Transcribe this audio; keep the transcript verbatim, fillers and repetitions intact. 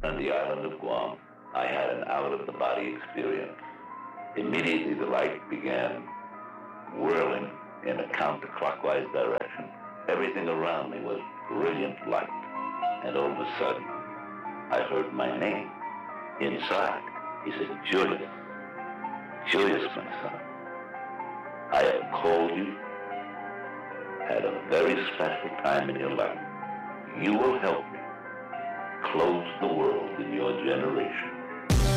On the island of Guam, I had an out-of-the-body experience. Immediately the light began whirling in a counterclockwise direction. Everything around me was brilliant light. And all of a sudden, I heard my name inside. He said, Julius, Julius, my son, I have called you at a very special time in your life. You will help me close the world in your generation.